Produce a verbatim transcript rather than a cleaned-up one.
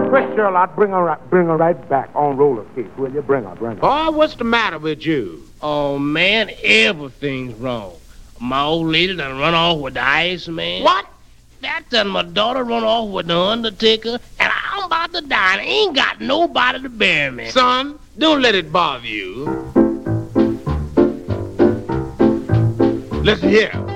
Wait, Cheryl, I'll bring her, right, bring her right back on roller skates. Will you? Bring her, bring her. Oh, what's the matter with you? Oh, man, everything's wrong. My old lady done run off with the Iceman. What? That done my daughter run off with the Undertaker, and I'm about to die and ain't got nobody to bury me. Son, don't let it bother you. Listen here.